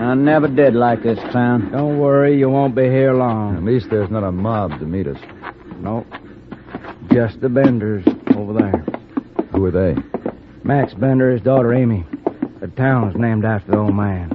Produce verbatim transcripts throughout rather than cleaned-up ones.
I never did like this town. Don't worry, you won't be here long. At least there's not a mob to meet us. Nope. Just the Benders over there. Who are they? Max Bender, his daughter Amy. The town's named after the old man.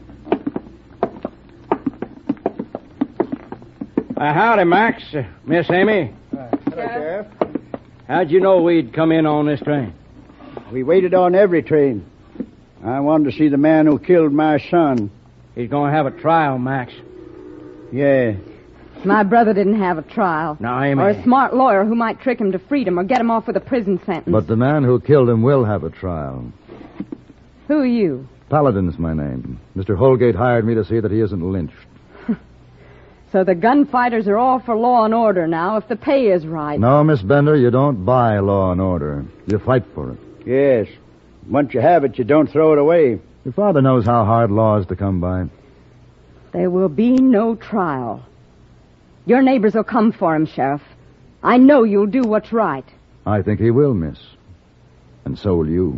Uh, howdy, Max. Uh, Miss Amy. Uh, hello, Sheriff. How'd you know we'd come in on this train? We waited on every train. I wanted to see the man who killed my son. He's going to have a trial, Max. Yeah. My brother didn't have a trial. No, Amy. Or a smart lawyer who might trick him to freedom or get him off with a prison sentence. But the man who killed him will have a trial. Who are you? Paladin's my name. Mister Holgate hired me to see that he isn't lynched. So the gunfighters are all for law and order now, if the pay is right. No, Miss Bender, you don't buy law and order. You fight for it. Yes. Once you have it, you don't throw it away. Your father knows how hard law is to come by. There will be no trial. Your neighbors will come for him, Sheriff. I know you'll do what's right. I think he will, miss. And so will you.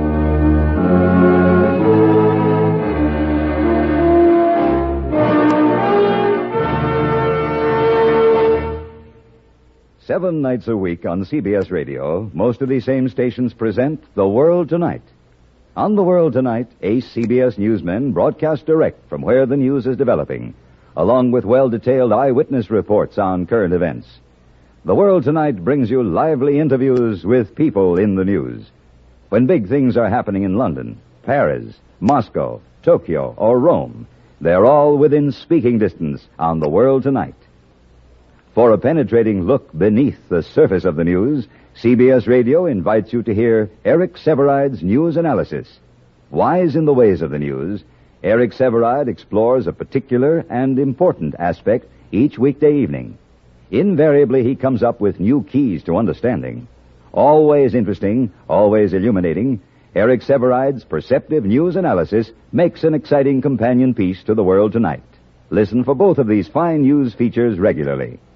Seven nights a week on C B S Radio, most of these same stations present The World Tonight. On The World Tonight, ace C B S newsmen broadcast direct from where the news is developing, along with well-detailed eyewitness reports on current events. The World Tonight brings you lively interviews with people in the news. When big things are happening in London, Paris, Moscow, Tokyo, or Rome, they're all within speaking distance on The World Tonight. For a penetrating look beneath the surface of the news, C B S Radio invites you to hear Eric Severide's news analysis. Wise in the ways of the news, Eric Severide explores a particular and important aspect each weekday evening. Invariably, he comes up with new keys to understanding. Always interesting, always illuminating, Eric Severide's perceptive news analysis makes an exciting companion piece to The World Tonight. Listen for both of these fine news features regularly.